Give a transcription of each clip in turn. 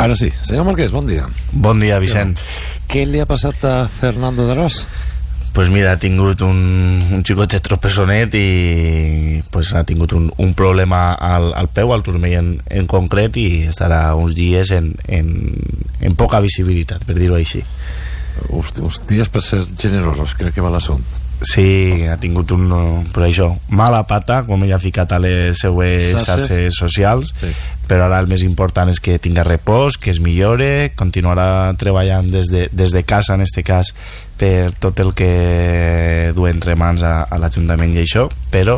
Ara sí. Senyor Marquès, bon dia. Bon dia, Vicent. Què li ha passat a Fernando d'Arós? Pues mira, ha tingut un xicotet tropessonet i pues ha tingut un problema al peu, al turmell en concret, i estarà uns dies en poca visibilitat, per dir-ho així. Uns dies, per ser generosos, crec que va l'assumpte. Sí, ha tingut per això, mala pata, com ella ha ficat a les seues xarxes socials, sí. Però ara el més important és que tinga repòs, que es millore, continuarà treballant des de casa, en este cas, per tot el que du entre mans a l'Ajuntament i això, però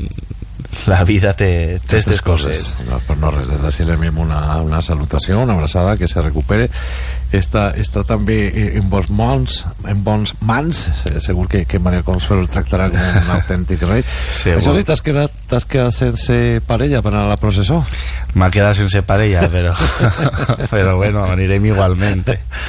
la vida té aquestes coses. No, però no res, des d'ací li enviem una salutació, una abraçada, que se recupere. Està també en bons mans, segur que Maria Consuelo el tractarà com un autèntic rei. Això sí, t'has quedat sense parella per anar a la processó? M'ha quedat sense parella, però bueno, anirem igualment.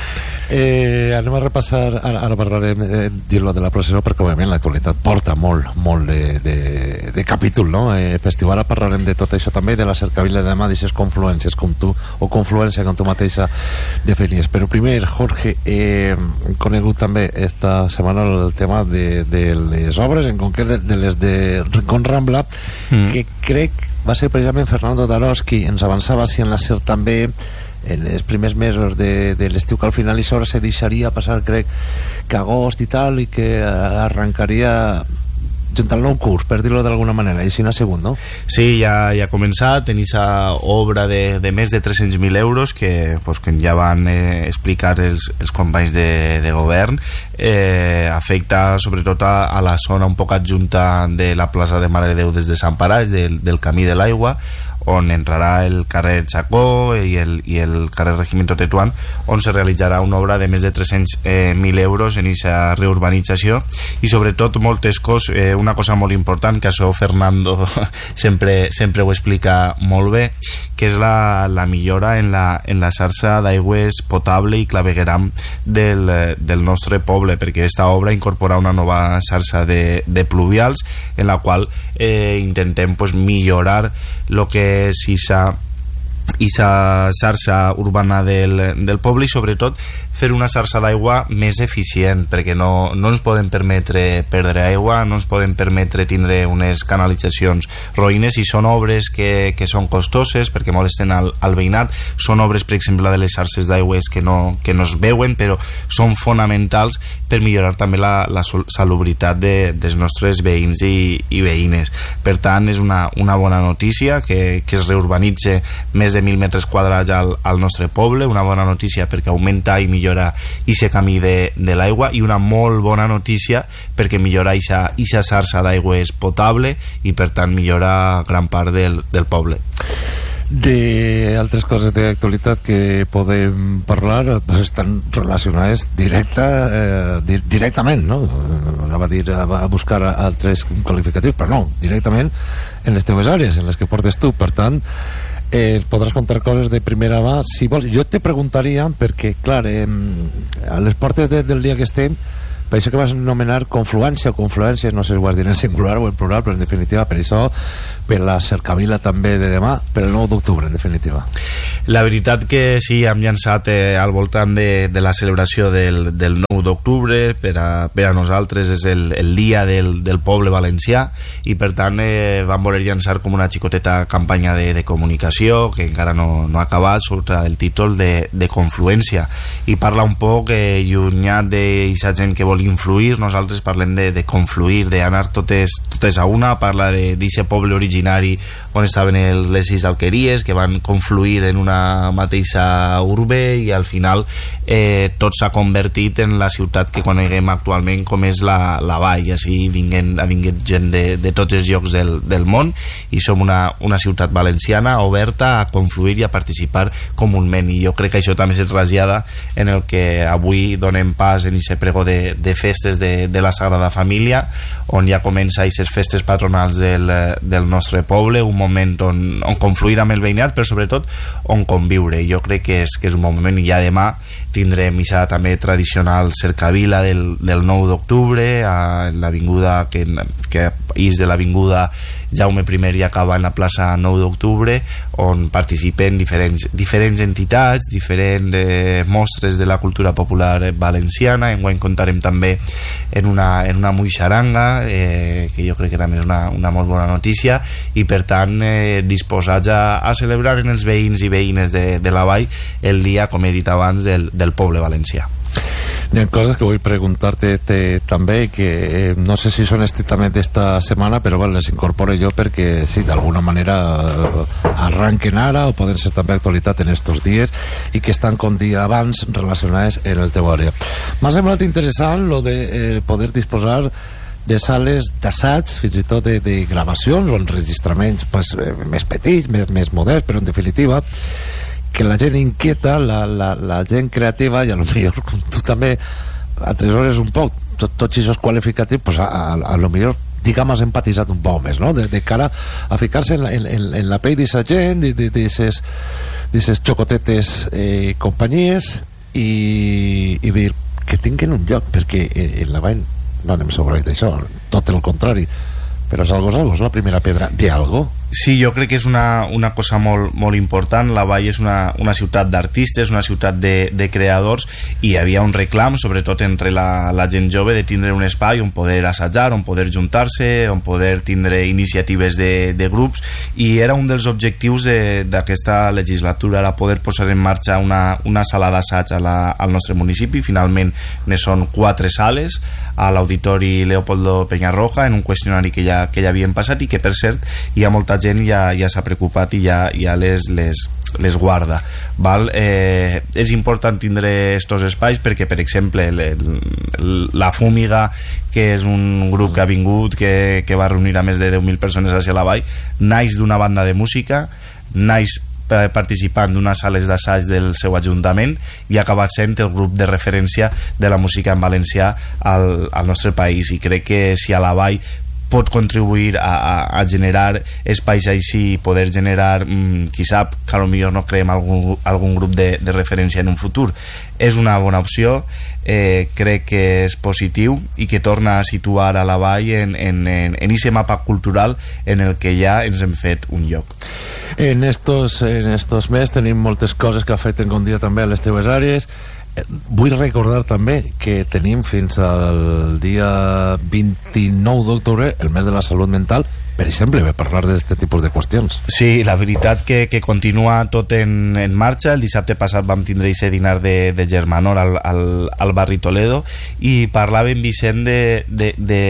Anem a repassar, ara parlarem dir-lo de la processó, perquè òbviament l'actualitat porta molt de capítol, no? Festival, ara parlarem de tot això també, de la cercavila de demà, d'aquestes confluències com tu, o confluència com tu mateixa definies. Però primer, Jorge, conegut també esta setmana el tema de les obres, en concret de les de Rincón Rambla, que crec va ser precisament Fernando d'Arós qui ens avançava si en la SER també en els primers mesos de l'estiu, que al final això se deixaria passar, crec que agost i tal, i que arrencaria junt al nou curs, per dir-ho d'alguna manera, i així no ha sigut, no? Sí, ja ha començat, en aquesta obra de més de 300.000 euros que ja van explicar els companys de govern. Afecta sobretot a la zona un poc adjunta de la plaça de Mare de Déu des de Sant Paraix, del Camí de l'Aigua, on entrarà el carrer Chacó i el carrer Regimiento Tetuán, on se realitzarà una obra de més de 300.000 euros en aquesta reurbanització, i sobretot moltes coses, una cosa molt important, que això Fernando sempre ho explica molt bé, que és la millora en la xarxa d'aigües potable i clavegueram del nostre poble, perquè aquesta obra incorpora una nova xarxa de pluvials, en la qual intentem millorar lo que és aquesta xarxa urbana del poble, i sobretot fer una xarxa d'aigua més eficient, perquè no ens podem permetre perdre aigua, no ens podem permetre tindre unes canalitzacions roïnes, i són obres que són costoses perquè molesten al veïnat. Són obres, per exemple, de les xarxes d'aigües que no es veuen, però són fonamentals per millorar també la salubritat dels nostres veïns i veïnes. Per tant, és una bona notícia que es reurbanitze més de 1.000 metres quadrats al nostre poble, una bona notícia perquè augmenta i millora aquest camí de l'aigua, i una molt bona notícia perquè millora aquesta xarxa d'aigües potable i per tant millora gran part del poble. D'altres coses d'actualitat que podem parlar estan relacionades directament, no? Anava a dir a buscar altres qualificatius, però no, directament en les teves àrees, en les que portes tu. Per tant, podràs contar coses de primera mà si vols. Jo te preguntaria, perquè clar, a les portes del dia que estem, per això que vas anomenar confluència, no sé si ho has dit en singular o en plural, però en definitiva per això, per la cercavila també de demà, per el 9 d'octubre, en definitiva. La veritat que sí, hem llançat al voltant de la celebració del 9 d'octubre. Per a nosaltres és el dia del poble valencià, i per tant vam voler llançar com una xicoteta campanya de comunicació que encara no ha acabat, sota el títol de confluència, i parla un poc allunyat d'aquesta gent que vol influir. Nosaltres parlem de confluir, d'anar totes a una. Parla d'aquest poble originari on estaven les 6 alqueries que van confluir en una mateixa urbe, i al final tot s'ha convertit en la ciutat que coneguem actualment, com és la Vall. Així ha vingut gent de tots els llocs del món, i som una ciutat valenciana oberta a confluir i a participar comúment, i jo crec que això també se trasllada en el que avui donem pas en aquest pregó de festes de la Sagrada Família, on ja comença aquestes festes patronals del nostre poble, un moment on confluir amb el veïnat, però sobretot on conviure. Jo crec que és un bon moment, i ja demà tindrem missa també tradicional cercavila del 9 d'octubre a l'avinguda que és de l'avinguda Jaume I i acaba en la plaça 9 d'octubre, on participen diferents entitats, diferents mostres de la cultura popular valenciana. Enguany contarem també en una muixaranga, que jo crec que era més una molt bona notícia, i per tant disposats a celebrar en els veïns i veïnes de la vall el dia, com he dit abans, del poble valencià. Hi ha coses que vull preguntar-te també, que no sé si són estrictament d'esta setmana, però bueno, les incorporo jo perquè sí, d'alguna manera arranquen ara o poden ser també actualitat en estos dies i que estan com dia abans relacionades en el teu àrea. M'ha semblat interessant lo de poder disposar de sales d'assaig, fins i tot de gravacions o enregistraments més petits, més moderns, però en definitiva que la gent inquieta, la gent creativa, i a lo millor tu també atresores un poc tots aquests qualificatius, pues a lo millor diguem has empatitzat un poc més, no? De cara a ficar-se en la pell d'aquesta gent, d'aquestes xocotetes companyies, i dir que tinguin un lloc, perquè en la vall no anem sobre d'això, tot el contrari, però és algo, és la primera pedra d'algo. Sí, jo crec que és una cosa molt important. La Vall és una ciutat d'artistes, una ciutat de creadors, i hi havia un reclam, sobretot entre la gent jove, de tindre un espai on poder assajar, on poder juntar-se, on poder tindre iniciatives de grups, i era un dels objectius d'aquesta legislatura, era poder posar en marxa una sala d'assaig al nostre municipi. Finalment ne són 4 sales a l'Auditori Leopoldo Peñarroja, en un qüestionari que ja havien passat, i que per cert hi ha molta gent ja s'ha preocupat i ja les guarda, val? És important tindre estos espais perquè, per exemple, la Fúmiga, que és un grup que ha vingut, que va reunir a més de 10.000 persones hacia la vall, naix d'una banda de música, naix participant d'unes sales d'assaig del seu ajuntament, i ha acabat sent el grup de referència de la música en valencià al nostre país. I crec que si a la vall pot contribuir a generar espais així, poder generar, qui sap, que potser no creem algun grup de referència en un futur, és una bona opció. Crec que és positiu i que torna a situar a la vall en aquest mapa cultural en el que ja ens hem fet un lloc. En estos mesos tenim moltes coses que afecten com dia també a les teves àrees. Vull recordar també que tenim fins al dia 29 d'octubre el mes de la salut mental, per exemple, per parlar d'aquest tipus de qüestions. Sí, la veritat que continua tot en marxa. El dissabte passat vam tindre aquest dinar de Germanor al barri Toledo, i parlava en Vicent de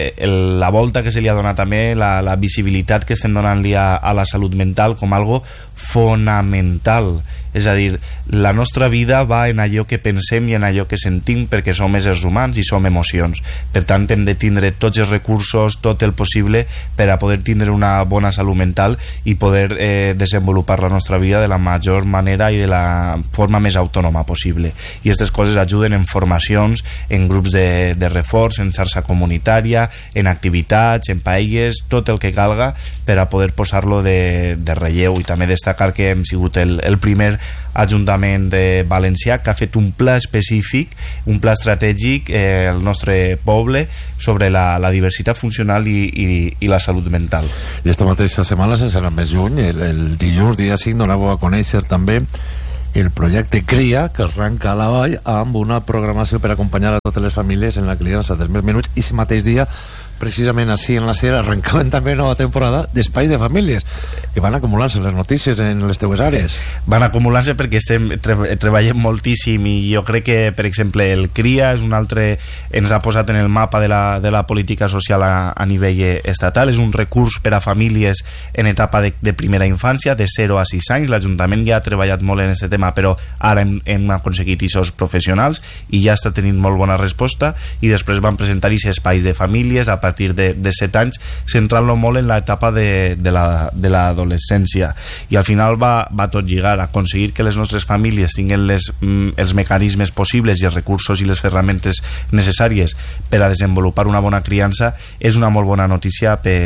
la volta que se li ha donat també, la visibilitat que estem donant-li a la salut mental com algo fonamental. És a dir, la nostra vida va en allò que pensem i en allò que sentim, perquè som éssers humans i som emocions. Per tant, hem de tindre tots els recursos, tot el possible, per a poder tindre una bona salut mental i poder desenvolupar la nostra vida de la major manera i de la forma més autònoma possible. I aquestes coses ajuden en formacions, en grups de reforç, en xarxa comunitària, en activitats, en paelles, tot el que calga per a poder posar-lo de relleu. I també destacar que hem sigut el primer Ajuntament valencià que ha fet un pla específic, un pla estratègic al nostre poble sobre la diversitat funcional i la salut mental. I aquesta mateixa setmana, sense anar més lluny, el dilluns dia 5 donàveu a conèixer també el projecte CRIA, que arranca a la vall amb una programació per acompanyar a totes les famílies en la criança dels més menuts, i aquest mateix dia, precisament així en la SER, arrencaven també nova temporada d'espais de famílies, que van acumulant-se les notícies en les teues àrees. Van acumulant-se perquè treballem moltíssim, i jo crec que, per exemple, el CRIA és un altre, ens ha posat en el mapa de la política social a nivell estatal. És un recurs per a famílies en etapa de primera infància, de 0 a 6 anys. L'Ajuntament ja ha treballat molt en aquest tema, però ara hem aconseguit aquests professionals i ja està tenint molt bona resposta. I després van presentar aquests espais de famílies a partir de 7 anys, centrant-lo molt en l'etapa de l'adolescència, i al final va tot lligar a aconseguir que les nostres famílies tinguin els mecanismes possibles i els recursos i les ferramentes necessàries per a desenvolupar una bona criança. És una molt bona notícia per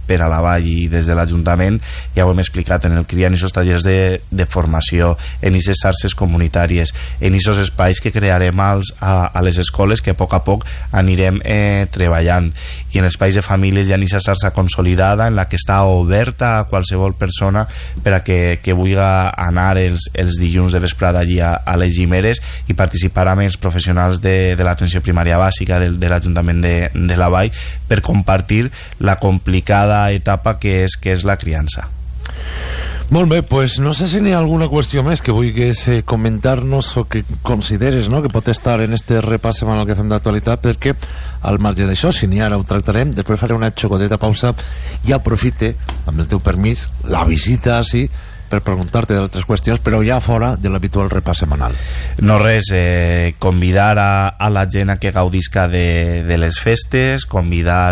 per a la vall i des de l'Ajuntament ja ho hem explicat en el CRIA, en aquests tallers de formació, en aquestes xarxes comunitàries, en aquests espais que crearem a les escoles que a poc anirem treballant, i en espais de famílies hi ha aquesta xarxa consolidada en la que està oberta a qualsevol persona per a que vulgui anar els dilluns de vesprada allí a les Llimeres i participar amb els professionals de l'atenció primària bàsica de l'Ajuntament de la Vall per compartir la complicada etapa que és la criança. Molt bé, pues no sé si n'hi ha alguna qüestió més que vulguis comentar-nos o que consideres, no?, que pot estar en este repàs setmanal que fem d'actualitat, perquè al marge d'això, si n'hi ha, ara ho tractarem, després faré una xocoteta pausa i aprofite, amb el teu permís, la visita així per preguntar-te d'altres qüestions, però ja fora de l'habitual repàs setmanal. No res, convidar a la gent a que gaudisca de les festes, convidar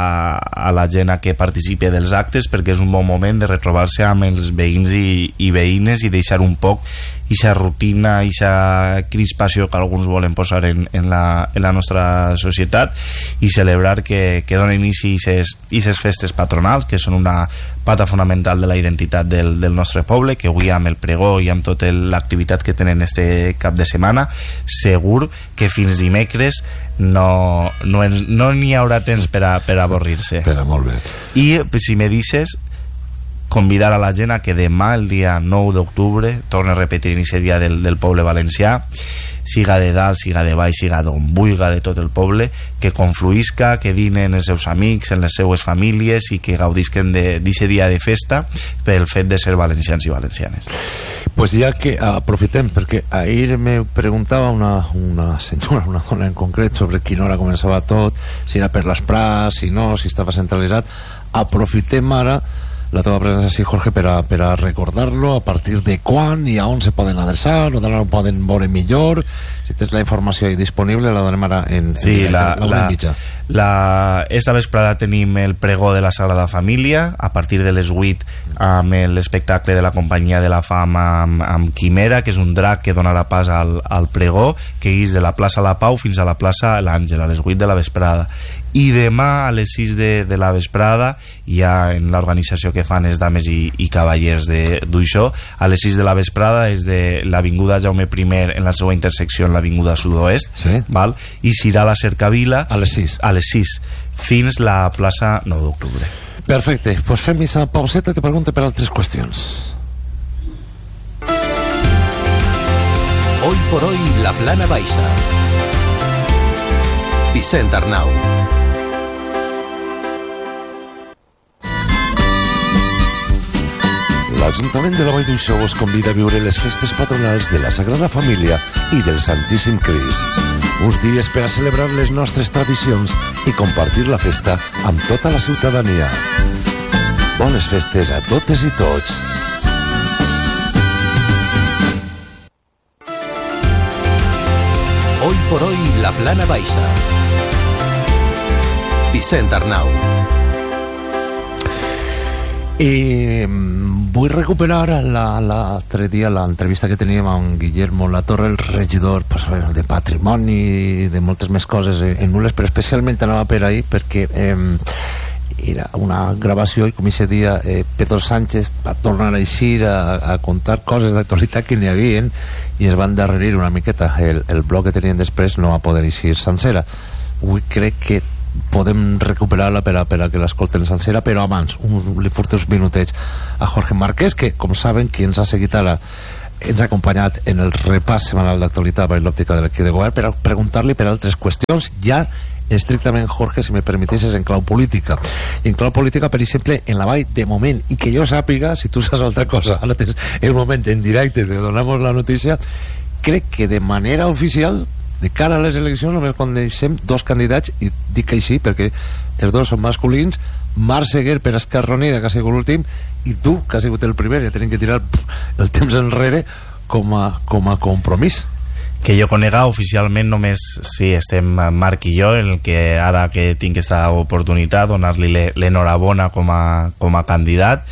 a la gent a que participi dels actes, perquè és un bon moment de retrobar-se amb els veïns i veïnes i deixar un poc ixa rutina, ixa crispació que alguns volen posar en la nostra societat, i celebrar que donen inici aquestes festes patronals, que són una pata fonamental de la identitat del nostre poble, que avui amb el pregó i amb tota l'activitat que tenen este cap de setmana, segur que fins dimecres no n'hi haurà temps per a avorrir-se. Espera, molt bé. I si me dices, convidar a la gent a que demà, el dia 9 d'octubre, torna a repetir aquest dia del poble valencià, siga de dalt, siga de baix, siga d'on vulga, de tot el poble, que confluïsca, que dinen els seus amics, en les seues famílies, i que gaudisquen d'aquest dia de festa pel fet de ser valencians i valencianes. Pues ja que aprofitem, perquè ahir me preguntava una senyora, una dona en concret, sobre quina hora començava tot, si era per les Prats, si no, si estava centralitzat. Aprofitem ara la teva presència així, Jorge, per a recordar-lo, a partir de quan i a on se poden adreçar, o d'on poden veure millor. Si tens la informació ahí disponible, la donem ara en la mitja. Esta vesprada tenim el pregó de la Sagrada Família a partir de les 8 amb l'espectacle de la Companyia de la Fam amb Quimera, que és un drac que donarà pas al pregó, que és de la plaça La Pau fins a la plaça l'Àngel a les 8 de la vesprada. I demà a les 6 de la vesprada, ja en l'organització que fan els dames i cavallers d'Uixó, a les 6 de la vesprada és de l'Avinguda Jaume I en la seva intersecció en l'Avinguda Sud-oest, sí? Val? I s'irà a la Cercavila a les 6 fins la plaça 9 d'octubre. Perfecte, pues fem aquesta pauseta i te pregunto per altres qüestions. Hoy por hoy la Plana Baixa. Vicent Arnau. L'Ajuntament de la Vall d'Uixó us convida a viure les festes patronals de la Sagrada Família i del Santíssim Crist. Uns dies per a celebrar les nostres tradicions i compartir la festa amb tota la ciutadania. Bones festes a totes i tots. Hoy por hoy la Plana Baixa. Vicent Arnau. I vull recuperar l'altre dia l'entrevista que teníem amb Guillermo Latorre, el regidor de patrimoni i de moltes més coses en Nules, però especialment anava per ahí perquè era una gravació i com aquest dia Pedro Sánchez va tornar a eixir a contar coses d'actualitat que n'hi havia i es van endarrerir una miqueta. El bloc que tenien després no va poder eixir sencera. Avui crec que podem recuperar-la per a que l'escolten sencera, però abans li furto uns minutets a Jorge Márquez, que com saben qui ens ha seguit ara ens ha acompanyat en el repàs setmanal d'actualitat per l'òptica de l'equip de govern, per a preguntar-li per altres qüestions ja estrictament, Jorge, si me permiteixes, en clau política. I en clau política, per exemple, en la Vall, de moment, i que jo sàpiga, si tu saps altra cosa, ara tens el moment en directe de donar-nos la notícia, crec que de manera oficial, de cara a les eleccions, només coneixem dos candidats, i dic així perquè els dos són masculins, Marc Seguer per Esquerra Unida, que ha sigut l'últim, i tu, que has sigut el primer, ja tenim que tirar el temps enrere com a compromís. Que jo conega oficialment només sí, estem Marc i jo, en el que ara que tinc aquesta oportunitat donar-li l'enhorabona com a candidat,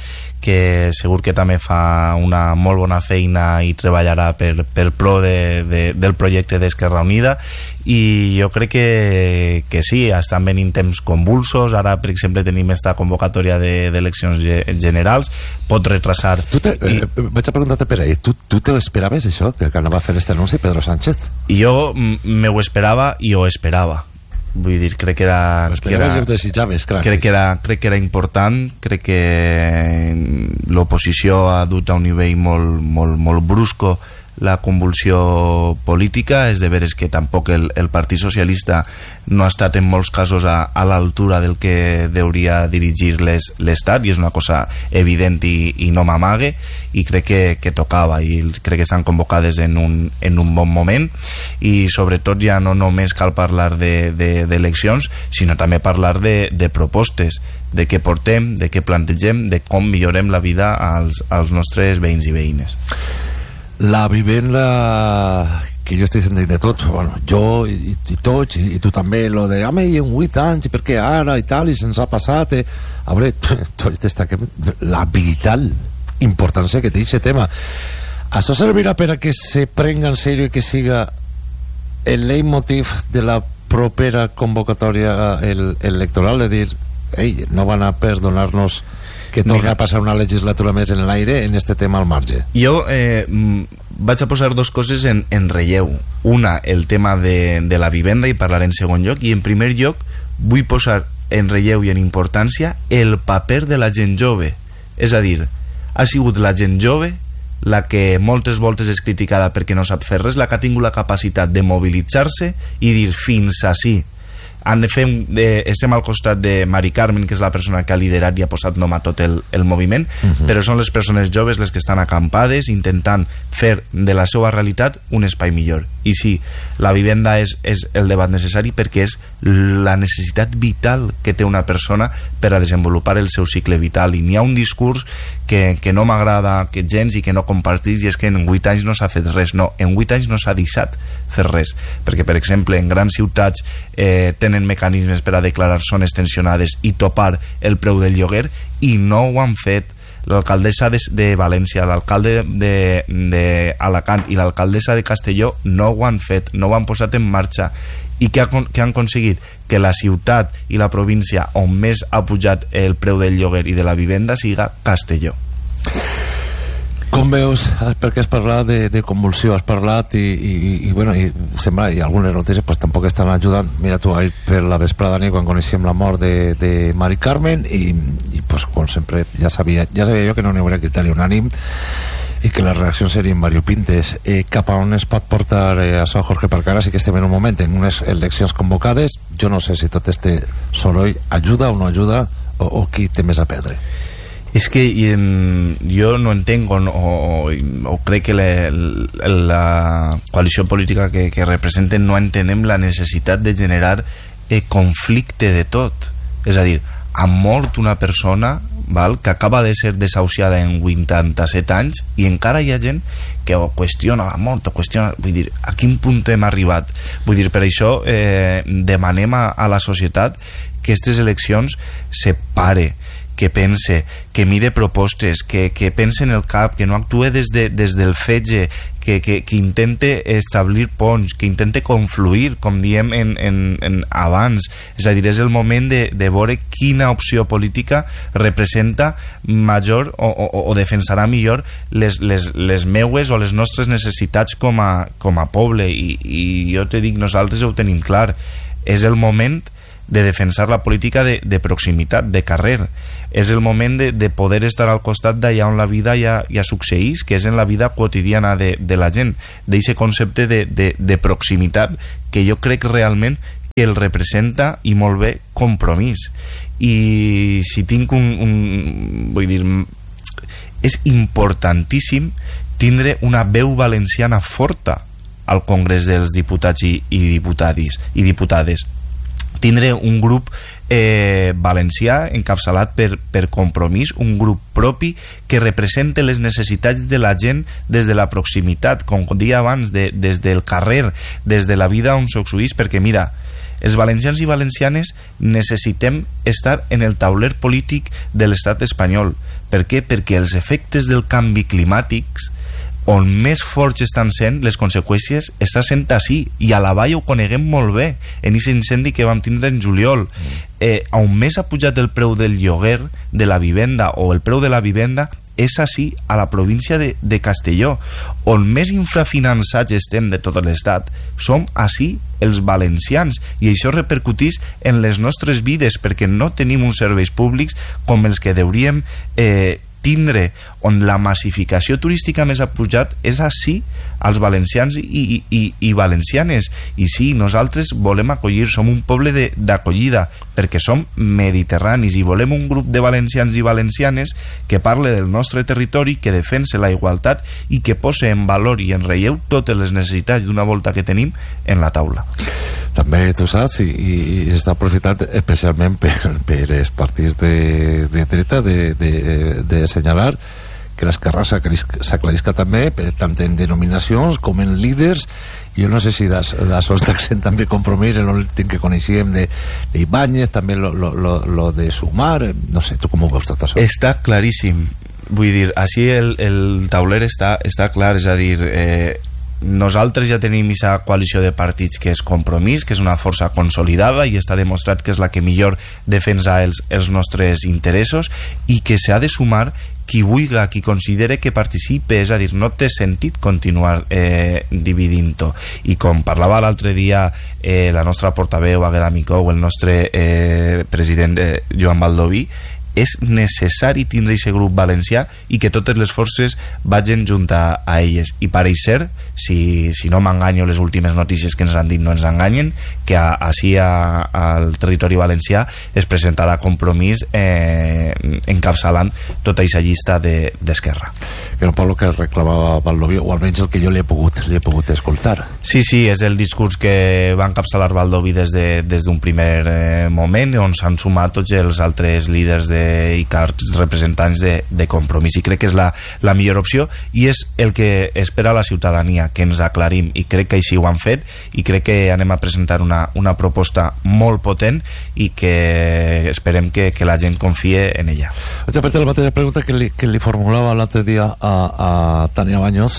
que segur que també fa una molt bona feina i treballarà per pro del projecte d'Esquerra Unida, i jo crec que sí, estan venint temps convulsos. Ara, per exemple, tenim esta convocatòria d'eleccions generals, pot retrasar. Vaig a preguntar-te per ell, tu te l'esperaves això, que anava a fer este anunci Pedro Sánchez? Jo me ho esperava i ho esperava. Vull dir, crec que era crec que era important. Crec que l'oposició ha dut a un nivell molt brusco la convulsió política. És de veres que tampoc el Partit Socialista no ha estat en molts casos a l'altura del que hauria dirigir l'Estat, i és una cosa evident i no m'amague, i crec que tocava, i crec que estan convocades en un bon moment, i sobretot ja no només cal parlar d'eleccions, sinó també parlar de propostes, de què portem, de què plantegem, de com millorem la vida als nostres veïns i veïnes. La vivenda que jo estic sentint de tot, bueno, jo i tots, i tu també, lo de home, i en 8 anys, i per què ara, i tal, i se'ns ha passat, a veure, tots destaquem la vital importància que té aquest tema. Això servirà per a que se prenga en sèrio i que siga el leitmotiv de la propera convocatòria electoral, de dir, ei, no van a perdonar-nos que torna a passar una legislatura més en l'aire en este tema al marge. Jo vaig a posar dos coses en relleu. Una, el tema de la vivenda, i parlaré en segon lloc, i en primer lloc vull posar en relleu i en importància el paper de la gent jove. És a dir, ha sigut la gent jove la que moltes voltes és criticada perquè no sap fer res, la que ha tingut la capacitat de mobilitzar-se i dir fins ací. Estem al costat de Mari Carmen, que és la persona que ha liderat i ha posat nom a tot el moviment, però són les persones joves les que estan acampades intentant fer de la seva realitat un espai millor. I sí, la vivenda és el debat necessari, perquè és la necessitat vital que té una persona per a desenvolupar el seu cicle vital, i n'hi ha un discurs que no m'agrada que gens i que no compartís, i és que en 8 anys no s'ha fet res. No, en 8 anys no s'ha deixat fer res, perquè per exemple en grans ciutats tenen mecanismes per a declarar zones tensionades i topar el preu del lloguer, i no ho han fet. L'alcaldessa de València, l'alcalde d'Alacant i l'alcaldessa de Castelló no ho han fet, no ho han posat en marxa. I què han aconseguit? Que la ciutat i la província on més ha pujat el preu del lloguer i de la vivenda siga Castelló. Com veus, perquè has parlat de convulsió, has parlat i bueno, i sembla, i algunes notícies pues tampoc estan ajudant. Mira tu, ahir per la vesprada quan coneixíem la mort de Mari Carmen, i pues com sempre ja sabia jo que no n'hi hauria criteri unànim i que les reaccions serien variopintes. Cap a on es pot portar això, Jorge? Perquè ara sí que estem en un moment en unes eleccions convocades. Jo no sé si tot este soroll ajuda o no ajuda, o qui té més a perdre. És que jo no entenc o crec que la coalició política que representen no entenem la necessitat de generar conflicte de tot. És a dir, ha mort una persona, val, que acaba de ser desahuciada en 87 anys, i encara hi ha gent que qüestiona la mort, vull dir, a quin punt hem arribat? Vull dir, per això demanem a la societat que aquestes eleccions se pare, que pense, que mire propostes, que pense en el cap, que no actue des del fetge, que intente establir ponts, que intente confluir, com diem abans. És a dir, és el moment de veure quina opció política representa major o defensarà millor les meues o les nostres necessitats com a poble, i jo te dic, nosaltres ho tenim clar. És el moment de defensar la política de proximitat, de carrer. És el moment de poder estar al costat d'allà on la vida ja succeís, que és en la vida quotidiana de la gent, d'aquest concepte de proximitat, que jo crec realment que el representa, i molt bé, Compromís. I si tinc vull dir, és importantíssim tindre una veu valenciana forta al Congrés dels Diputats i diputades. Tindre un grup valencià encapçalat per Compromís, un grup propi que represente les necessitats de la gent des de la proximitat, com dia abans, des del carrer, des de la vida on succeís, perquè mira, Els valencians i valencianes necessitem estar en el tauler polític de l'estat espanyol. Per què? Perquè els efectes del canvi climàtic, on més forts estan sent les conseqüències, està sent així, i a la Vall ho coneguem molt bé en aquest incendi que vam tindre en juliol. On més ha pujat el preu del lloguer de la vivenda o el preu de la vivenda és així a la província de Castelló. On més infrafinançats estem de tot l'estat som així els valencians, i això repercutís en les nostres vides, perquè no tenim uns serveis públics com els que hauríem tindre. On la massificació turística més ha pujat és així als valencians i valencianes. I sí, nosaltres volem acollir, som un poble d'acollida perquè som mediterranis i volem un grup de valencians i valencianes que parle del nostre territori, que defense la igualtat i que pose en valor i en relleu totes les necessitats d'una volta que tenim en la taula. També tu saps, i està aprofitat especialment per els partits de dreta de assenyalar que l'esquerra s'aclarisca també tant en denominacions com en líders. Jo no sé si d'això està accent també Compromís, l'últim que coneixíem d'Ibáñez, també lo de Sumar, no sé, tu com ho veus tot això? Està claríssim, vull dir, així el tauler està clar, és a dir, nosaltres ja tenim aquesta coalició de partits que és Compromís, que és una força consolidada i està demostrat que és la que millor defensa els nostres interessos, i que s'ha de sumar qui vulgui, qui considere que participe, és a dir, no té sentit continuar dividint-ho. I com parlava l'altre dia la nostra portaveu Agueda Micou, el nostre president Joan Baldoví, és necessari tindre aquest grup valencià i que totes les forces vagin junt a elles. I pareix ser, si no m'enganyo, les últimes notícies que ens han dit no ens enganyen, que així al territori valencià es presentarà Compromís encapçalant tota aquesta llista d'Esquerra. Que era el que reclamava Baldoví, o almenys el que jo li he pogut escoltar. Sí, és el discurs que va encapçalar Baldoví des d'un primer moment, on s'han sumat tots els altres líders i carts representants de Compromís, i crec que és la millor opció i és el que espera la ciutadania, que ens aclarim, i crec que així ho han fet, i crec que anem a presentar una proposta molt potent i que esperem que la gent confie en ella. Vaig a fer la mateixa pregunta que li formulava l'altre dia a Tania Baños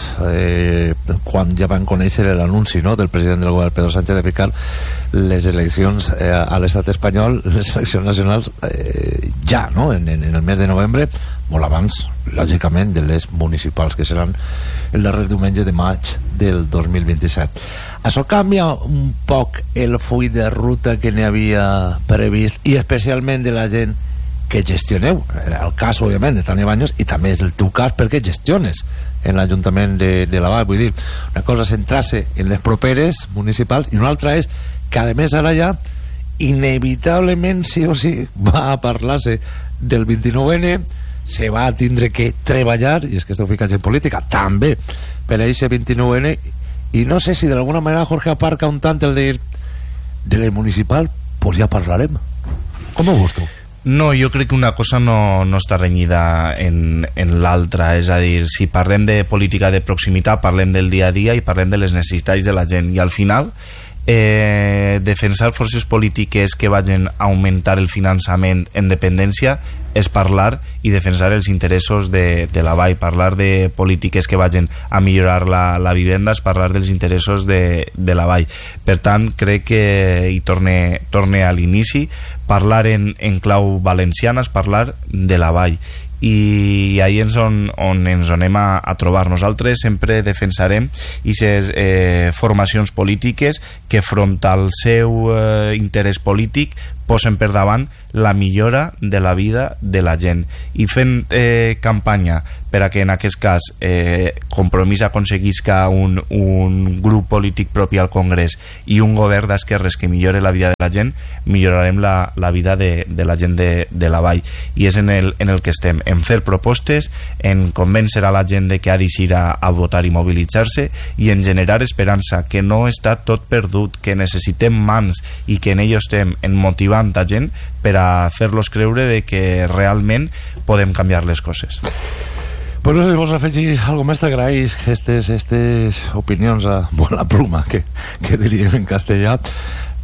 quan ja van conèixer l'anunci del president del govern Pedro Sánchez de ficar les eleccions a l'estat espanyol, les eleccions nacionals ja, no? En el mes de novembre, molt abans, lògicament, de les municipals, que seran el darrer diumenge de maig del 2027. Això canvia un poc el full de ruta que n'hi havia previst, i especialment de la gent que gestioneu. Era el cas, òbviament, de Tania Baños, i també és el teu cas perquè gestiones en l'Ajuntament de la Vall. Vull dir, una cosa és centrar-se en les properes municipals i una altra és que, a més, ara ja inevitablement, sí o sí, va a parlar-se del 29N, se va a tindre que treballar, i és que esteu ficats en política també per a aquest 29N, i no sé si d'alguna manera Jorge aparca un tant el de dir del municipal, pues ja parlarem. Com ho veus tu? No, jo crec que una cosa no està renyida en l'altra, és a dir, si parlem de política de proximitat, parlem del dia a dia i parlem de les necessitats de la gent, i al final defensar forces polítiques que vagin a augmentar el finançament en dependència és parlar i defensar els interessos de la Vall. Parlar de polítiques que vagin a millorar la vivenda és parlar dels interessos de la Vall. Per tant, crec que, i torne a l'inici, parlar en clau valenciana és parlar de la Vall, i ahí és on ens anem a trobar. Nosaltres sempre defensarem aquestes formacions polítiques que front al seu interès polític posen per davant la millora de la vida de la gent, i fent campanya per a que en aquest cas Compromís aconseguisca un grup polític propi al Congrés i un govern d'esquerres que millore la vida de la gent, millorarem la vida de la gent de la Vall, i és en el que estem, en fer propostes, en convèncer a la gent de que ha d'eixir a votar i mobilitzar-se, i en generar esperança, que no està tot perdut, que necessitem mans i que en ello estem, en motivant a gent per a fer-los creure de que realment podem canviar les coses. Pues no sé si vols afegir alguna més. T'agraïs aquestes opinions a bona pluma, que diríem en castellà.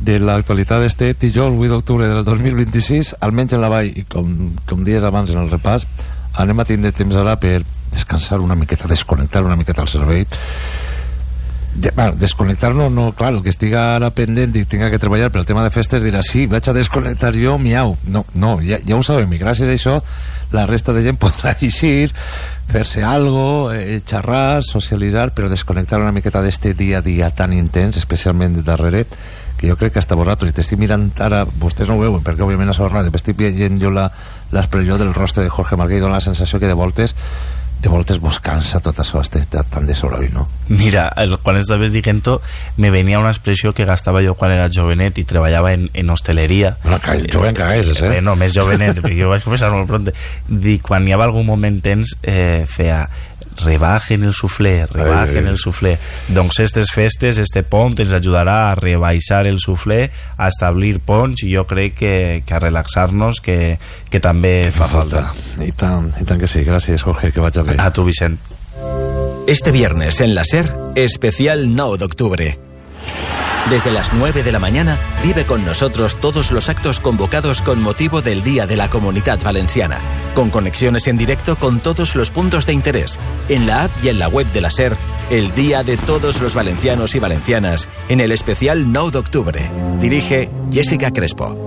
de l'actualitat d'este dijous 8 d'octubre del 2026, almenys en la vall, i com dies abans en el repàs, anem a tindre temps ara per descansar una miqueta, desconnectar una miqueta el cervell. Desconnectar-nos, no, clar, el que estiga ara pendent i tinga que treballar per el tema de festes dirà, sí, vaig a desconnectar jo, miau. No, ja ho sabem, i gràcies a això la resta de gent podrà eixir, fer-se algo, xerrar, socialitzar, però desconnectar una miqueta d'este dia a dia tan intens, especialment de darrere, que jo crec que hasta vosaltres, i t'estic mirant ara, vostès no ho veuen perquè òbviament a la ràdio, estic veient jo l'expressió del rostre de Jorge Marqué i dona la sensació que de voltes vos cansa tot això, tan de soroll, no? Mira, quan estaves dient-ho me venia una expressió que gastava jo quan era jovenet i treballava en hosteleria. Joven que hagués, no, més jovenet, perquè jo vaig començar molt pront. Quan hi havia algun moment tens, feia rebajen el suflé. Doncs aquestes festes, este pont ens ajudarà a rebaixar el suflé, a establir ponts, i jo crec que a relaxar-nos, que també fa falta. I tant que sí, gràcies Jorge, que vaig a ver. A tu, Vicent. Este viernes en la SER, especial 9 de octubre. Desde las 9 de la mañana, vive con nosotros todos los actos convocados con motivo del Día de la Comunidad Valenciana, con conexiones en directo con todos los puntos de interés, en la app y en la web de la SER, el Día de todos los valencianos y valencianas, en el especial 9 de octubre. Dirige Jessica Crespo.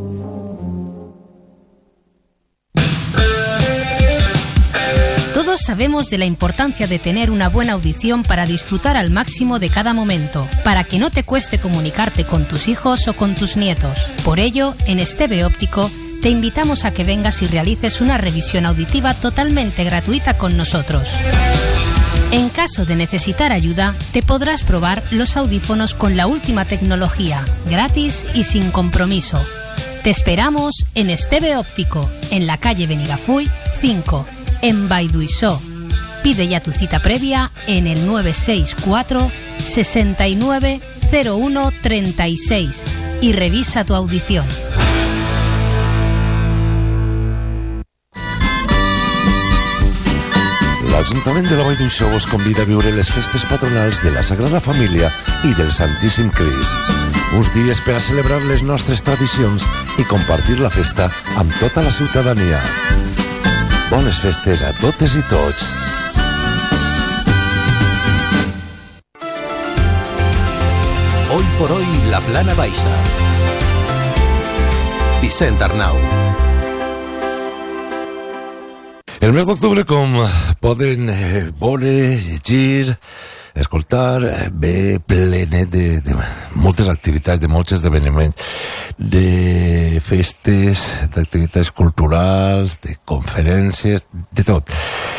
Todos sabemos de la importancia de tener una buena audición para disfrutar al máximo de cada momento, para que no te cueste comunicarte con tus hijos o con tus nietos. Por ello, en Esteve Óptico, te invitamos a que vengas y realices una revisión auditiva totalmente gratuita con nosotros. En caso de necesitar ayuda, te podrás probar los audífonos con la última tecnología, gratis y sin compromiso. Te esperamos en Esteve Óptico, en la calle Benigafull 5, en Baiduisó. Pide ya tu cita previa en el 964 69 01 36 y revisa tu audición. L'Ajuntament de la Vall d'Uixó vos convida a viure les festes patronals de la Sagrada Família i del Santíssim Crist. Uns dies per a celebrar les nostres tradicions i compartir la festa amb tota la ciutadania. Bones festes a totes i tots. Hoy por hoy, la Plana Baixa. Vicent Arnau. El mes d'octubre, com poden veure, llegir, escoltar, ve plenet de moltes activitats, de molts esdeveniments, de festes, d'activitats culturals, de conferències, de tot.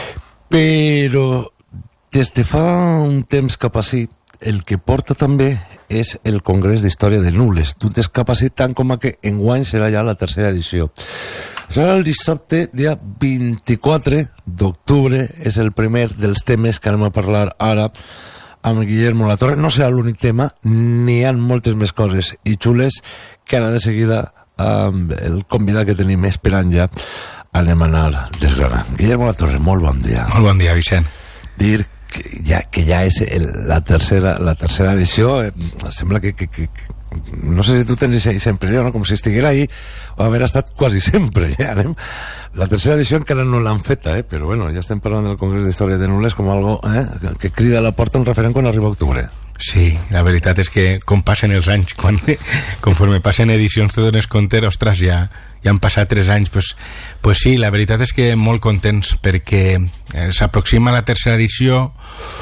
Però des de fa un temps cap ací, el que porta també és el Congrés d'Història de Nules, d'un temps cap ací, tant com que enguany serà ja la tercera edició. Serà el dissabte, dia 24 d'octubre, és el primer dels temes que anem a parlar ara amb Guillermo Latorre. No serà l'únic tema, n'hi ha moltes més coses i xules que ara de seguida amb el convidat que tenim esperant ja anem a anar desgranant. Guillermo Latorre, molt bon dia. Molt bon dia, Vicent. Dir que ja és la tercera edició, sembla que no sé si tu tens aquesta impressió, no? Com si estiguera ahí o haver estat quasi sempre. Ja anem. La tercera edició encara no l'han feta, però bueno, ja estem parlant del Congrés d'Història de Nules com algo que crida a la porta un referent quan arriba octubre. Sí, la veritat és que com passen els anys, conforme passen edicions te dones compte, ostres, ja han passat 3 anys, pues sí, la veritat és que molt contents perquè s'aproxima la tercera edició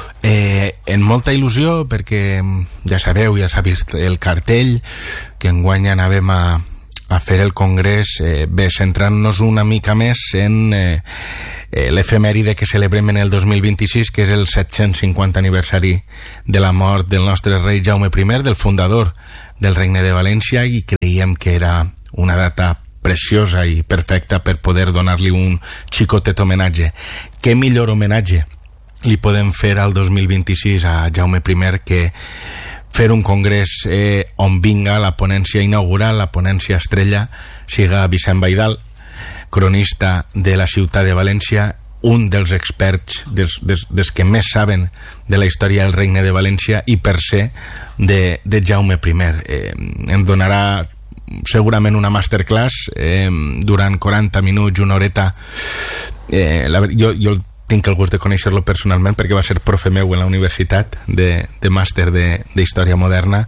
en molta il·lusió, perquè ja sabeu, ja s'ha vist el cartell que enguany anàvem a fer el congrés, centrant-nos una mica més en l'efemèride que celebrem en el 2026, que és el 750 aniversari de la mort del nostre rei Jaume I, del fundador del Regne de València, i creiem que era una data preciosa i perfecta per poder donar-li un xicotet homenatge. Què millor homenatge li podem fer al 2026 a Jaume I que fer un congrés on vinga la ponència inaugural, la ponència estrella, siga Vicent Baidal, cronista de la ciutat de València, un dels experts, dels que més saben de la història del Regne de València i per ser de Jaume I. Em donarà segurament una masterclass durant 40 minuts, una horeta. Jo tinc el gust de conèixer-lo personalment perquè va ser profe meu en la universitat de màster d'història moderna,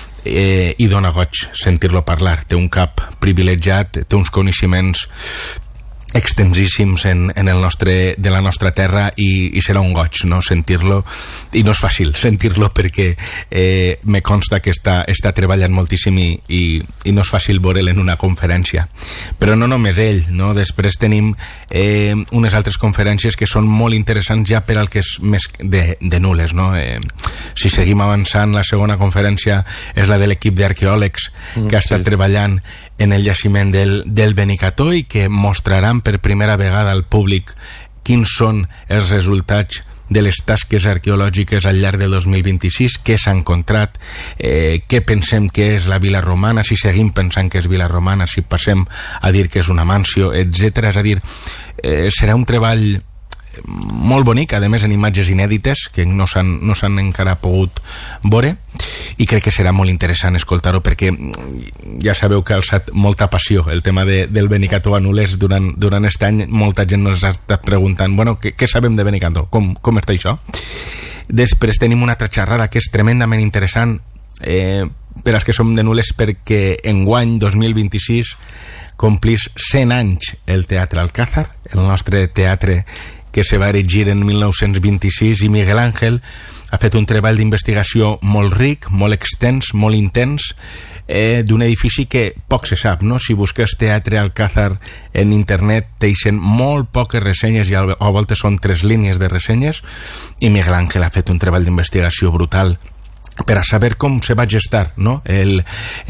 i dona goig sentir-lo parlar. Té un cap privilegiat, té uns coneixements extensíssims de la nostra terra, i serà un goig, no, sentir-lo, i no és fàcil sentir-lo perquè me consta que està treballant moltíssim i no és fàcil veure'l en una conferència. Però no només ell, no? Després tenim unes altres conferències que són molt interessants ja per al que és més de nules, no? Si seguim avançant, la segona conferència és la de l'equip d'arqueòlegs que ha estat treballant en el jaciment del Benicarló i que mostraran per primera vegada al públic quins són els resultats de les tasques arqueològiques al llarg del 2026, què s'ha encontrat, què pensem que és la vila romana, si seguim pensant que és vila romana, si passem a dir que és una mansió, etc. És a dir, serà un treball molt bonic, a més en imatges inèdites que no s'han encara pogut veure, i crec que serà molt interessant escoltar-ho perquè ja sabeu que ha alçat molta passió el tema del Benicarló a Nules durant aquest any. Molta gent ens ha estat preguntant, bueno, què sabem de Benicarló? Com està això? Després tenim una altra xerrada que és tremendament interessant per als que som de Nules, perquè enguany 2026 complís 100 anys el Teatre Alcázar, el nostre teatre que se va erigir en 1926, i Miguel Ángel ha fet un treball d'investigació molt ric, molt extens, molt intens, d'un edifici que poc se sap, no? Si busques Teatre Alcázar en internet deixen molt poques ressenyes i a voltes són 3 línies de ressenyes, i Miguel Ángel ha fet un treball d'investigació brutal per a saber com se va gestar, no? En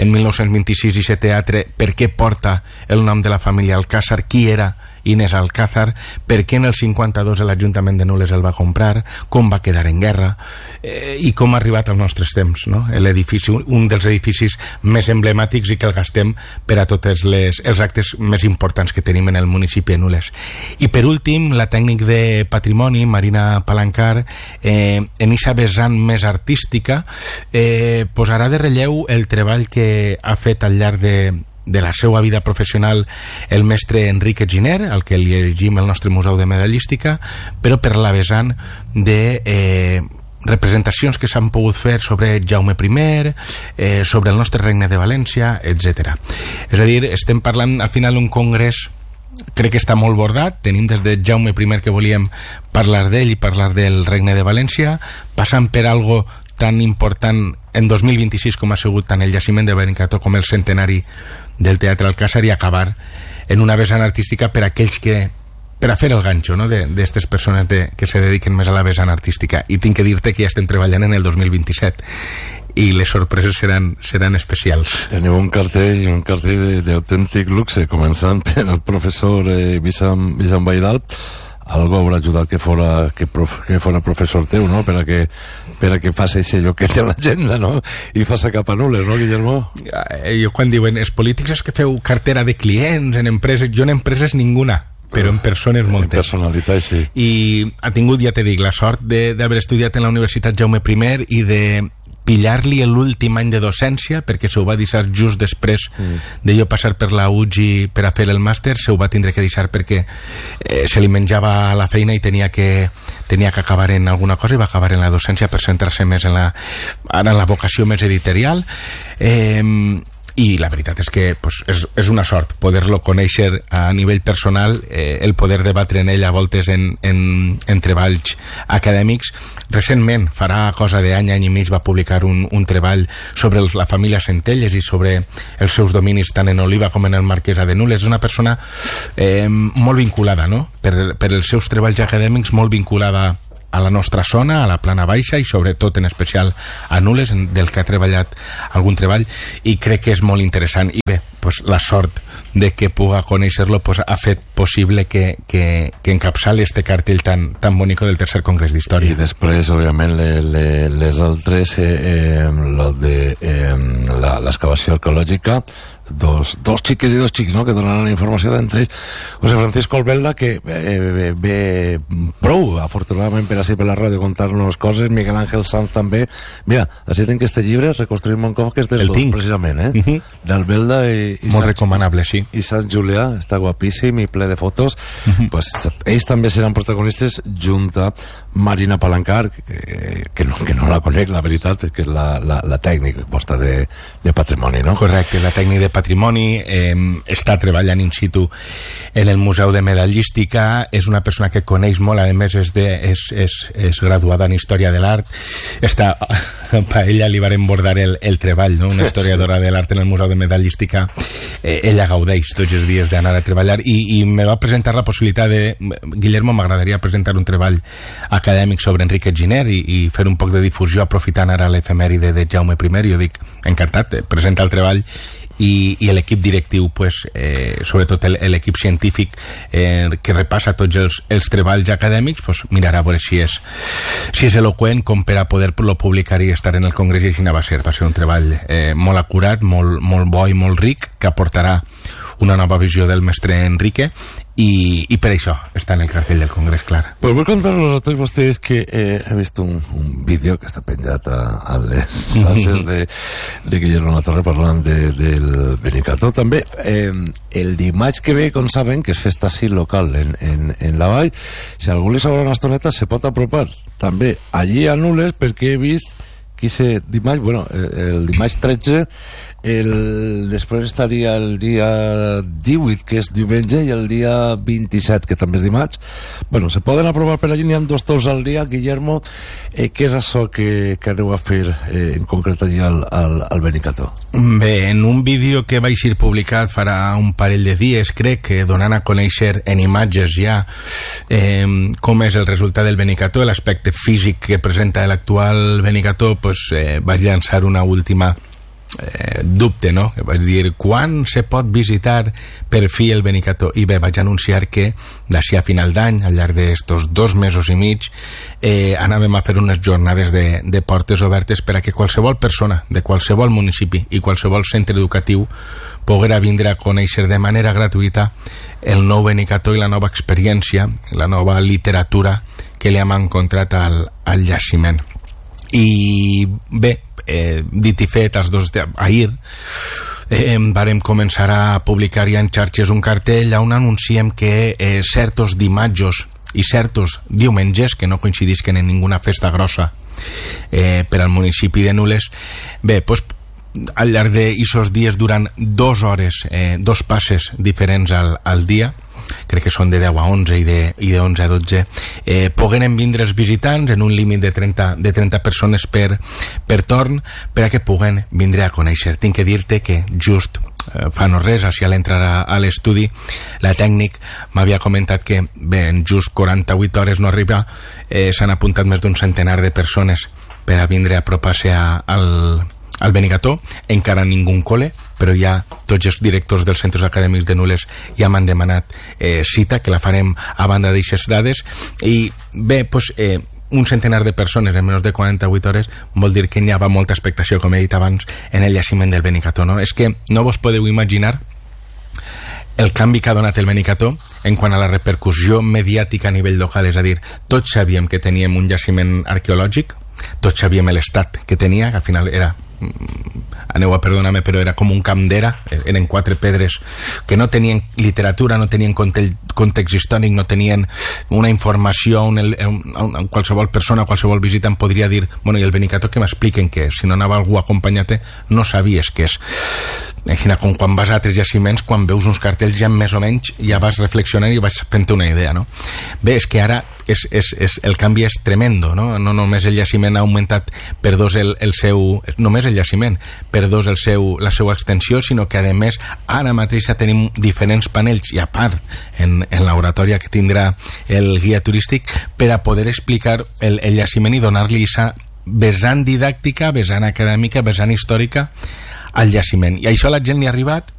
1926 i aquest teatre, per què porta el nom de la família Alcázar, qui era Inés Alcázar, per què en el 52 l'Ajuntament de Nules el va comprar, com va quedar en guerra, i com ha arribat als nostres temps, no? L'edifici, un dels edificis més emblemàtics i que el gastem per a tots els actes més importants que tenim en el municipi de Nules. I per últim, la tècnic de patrimoni, Marina Palancar, en eixa vessant més artística, posarà de relleu el treball que ha fet al llarg de la seva vida professional el mestre Enrique Giner, al que li llegim el nostre Museu de Medallística, però per la vessant de representacions que s'han pogut fer sobre Jaume I, sobre el nostre Regne de València, etc. És a dir, estem parlant al final d'un congrés, crec que està molt bordat. Tenim des de Jaume I, que volíem parlar d'ell i parlar del Regne de València, passant per algo tan important en 2026 com ha sigut tant el jaciment de Benicarló com el centenari del Teatre Alcázar, i acabar en una vessant artística per a aquells que, per a fer el ganxo, no? D'aquestes persones que se dediquen més a la vessant artística. I tinc que dir-te que ja estem treballant en el 2027 i les sorpreses seran especials. Teniu un cartell d'autèntic luxe, començant per el professor Vicent Baidal. Algo haurà ajudat que fora professor teu, no? Per a que fas això lloquet en l'agenda, no? I fas cap a Nules, no, Guillermo? Jo quan diuen els polítics és que feu cartera de clients en empreses, jo en empreses ninguna, però en persones moltes. En personalitat, sí. I ha tingut, ja te dic, la sort d'haver estudiat en la Universitat Jaume I i de pillar-li l'últim any de docència, perquè se ho va deixar just després de jo passar per la UGI per a fer el màster. Se ho va tindre que deixar perquè se li menjava a la feina i tenia que acabar en alguna cosa, i va acabar en la docència per centrar-se més en la vocació més editorial. I la veritat és que és una sort poder-lo conèixer a nivell personal, el poder debatre en ell a voltes en treballs acadèmics. Recentment, farà cosa d'any i mig, va publicar un treball sobre la família Centelles i sobre els seus dominis tant en Oliva com en el Marquès de Nules. És una persona molt vinculada, no? Per els seus treballs acadèmics, molt vinculada a la nostra zona, a la Plana Baixa, i sobretot en especial a Nules, del que ha treballat algun treball, i crec que és molt interessant. I bé, la sort de que puga conèixer-lo ha fet possible que encapçali este cartell tan bonic del tercer Congrés d'Història. I després, òbviament, les altres, l'excavació arqueològica, dos xiques i dos xics, no?, que donaran informació d'entre ells. José Francisco Albelda, que ve prou, afortunadament, per així per la ràdio, contar-nos coses. Miguel Ángel Sanz també. Mira, així tenc este llibre, Reconstruïm Moncloa, que és dels dos, precisament, d'Albelda i molt recomanable, sí. I Sant Julià, està guapíssim i ple de fotos. Pues ells també seran protagonistes junt a Marina Palancar, que no la conec, la veritat, que és la tècnica vostra de patrimoni, no? Correcte, la tècnica de patrimoni, està treballant in situ en el Museu de Medallística, és una persona que coneix molt, a més és graduada en Història de l'Art, a ella li varen bordar el treball, no? Una historiadora de l'art en el Museu de Medallística, ella gaudeix tots els dies d'anar a treballar i me va presentar la possibilitat de, Guillermo, m'agradaria presentar un treball acadèmic sobre Enrique Giner i fer un poc de difusió aprofitant ara l'efemèride de Jaume I. Jo dic, encantat, presenta el treball i l'equip directiu, pues, sobretot l'equip científic que repassa tots els treballs acadèmics, pues, mirarà a veure si és eloqüent com per a poder-lo publicar i estar en el congrés, i així va ser un treball molt acurat, molt bo i molt ric, que aportarà una nova visió del mestre Enrique i per això està en el cartell del Congrés, clar. Pues vull contar-vos a tots vostès que he vist un vídeo que està penjat a les xarxes de Guillermo La Torre parlant del Benicarló. També el dimarts que ve, com saben, que és festa així local en la vall, si algú li sobra una estoneta se pot apropar també allí a Nules, perquè he vist que dimarts, bueno, el dimarts 13, després estaria el dia 18, que és diumenge, i el dia 27, que també és dimarts. Bueno, se poden aprovar per allí, n'hi ha 2 torns al dia. Guillermo, què és això que aneu a fer en concret allí al Benicarló? Bé, en un vídeo que vaig ir publicat farà un parell de dies, crec, que donant a conèixer en imatges ja com és el resultat del Benicarló, l'aspecte físic que presenta l'actual Benicarló, pues, vaig llançar una última dubte, no? Vaig dir, quan se pot visitar per fi el Benicarló? I bé, vaig anunciar que d'ací a final d'any, al llarg d'estos 2 mesos i mig, anàvem a fer unes jornades de portes obertes per a que qualsevol persona de qualsevol municipi i qualsevol centre educatiu poguera vindre a conèixer de manera gratuïta el nou Benicarló i la nova experiència, la nova literatura que li hem encontrat al jaciment. I bé, dit i fet, ahir vàrem començar a publicar ja en xarxes un cartell on anunciem que certos dimatjos i certos diumenges, que no coincidisquen en ninguna festa grossa per al municipi de Nules, bé, doncs al llarg d'ixos dies, durant 2 hores, 2 passes diferents al dia, crec que són de 10 a 11 i de 11 a 12, pogueren vindre els visitants en un límit de 30 persones per torn, per a que puguen vindre a conèixer. Tinc que dir-te que just fa no res, així a l'entrar a l'estudi, la tècnic m'havia comentat que bé, en just 48 hores no arriba, s'han apuntat més d'un centenar de persones per a vindre a apropar-se al Benicarló. Encara ningú cole, però ja tots els directors dels centres acadèmics de Nules ja m'han demanat cita, que la farem a banda d'aixes dades. I bé, doncs, un centenar de persones en menys de 48 hores vol dir que n'hi ha molta expectació, com he dit abans, en el jaciment del Benicarló, no? És que no vos podeu imaginar el canvi que ha donat el Benicarló en quant a la repercussió mediàtica a nivell local. És a dir, tots sabíem que teníem un jaciment arqueològic, tots sabíem l'estat que tenia, que al final era, aneu a perdonar-me, però era com un camp d'era, eren 4 pedres que no tenien literatura, no tenien context històric, no tenien una informació on qualsevol persona, qualsevol visitant podria dir, bueno, i el Benicarló que m'expliquen què és? Si no anava algú acompanyat, no sabies què és. Així com quan vas a altres jaciments, quan veus uns cartells ja més o menys ja vas reflexionant i vas fent-te una idea, no? Bé, és que ara el canvi és tremendo, no? No només el jaciment ha augmentat per 2 només el jaciment, per 2 la seva extensió, sinó que a més ara mateix tenim diferents panells, i a part en l'oratòria que tindrà el guia turístic, per a poder explicar el jaciment i donar-li aquesta vessant didàctica, vessant acadèmica, vessant històrica al jaciment. I això a la gent li ha arribat